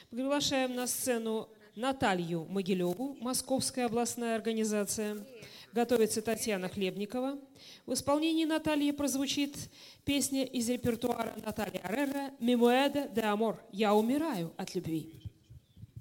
Приглашаем на сцену Наталью Могилеву, Московская областная организация. Готовится Татьяна Хлебникова. В исполнении Натальи прозвучит песня из репертуара Натальи Аррера «Мемуэда де амор» «Я умираю от любви».